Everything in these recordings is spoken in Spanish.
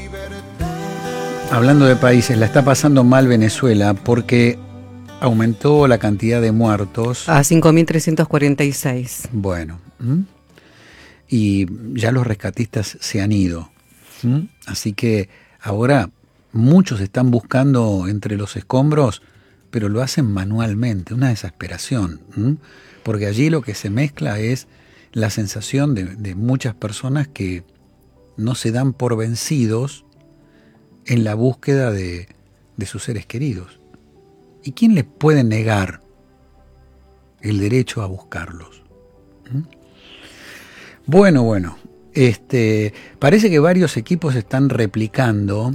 Hablando de países, la está pasando mal Venezuela porque aumentó la cantidad de muertos a 5.346. Bueno, y ya los rescatistas se han ido. Así que ahora muchos están buscando entre los escombros, pero lo hacen manualmente, una desesperación. Porque allí lo que se mezcla es la sensación de muchas personas que no se dan por vencidos en la búsqueda de sus seres queridos. ¿Y quién les puede negar el derecho a buscarlos? Bueno, parece que varios equipos están replicando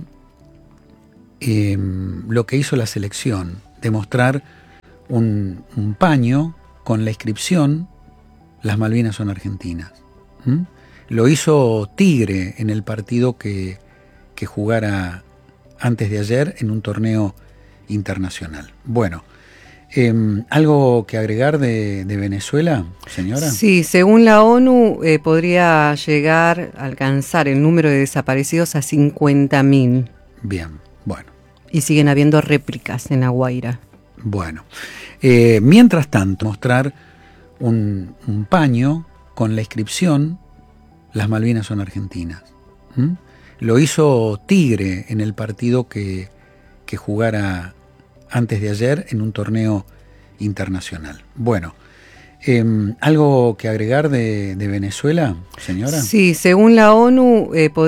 lo que hizo la selección, de mostrar un paño con la inscripción "Las Malvinas son argentinas". Lo hizo Tigre en el partido que jugara antes de ayer en un torneo internacional. Bueno, ¿algo que agregar de Venezuela, señora? Sí, según la ONU podría llegar a alcanzar el número de desaparecidos a 50.000. Bien, bueno. Y siguen habiendo réplicas en La Guaira. Bueno, mientras tanto, mostrar un paño con la inscripción "Las Malvinas son argentinas". Lo hizo Tigre en el partido que jugara antes de ayer en un torneo internacional. Bueno, ¿algo que agregar de Venezuela, señora? Sí, según la ONU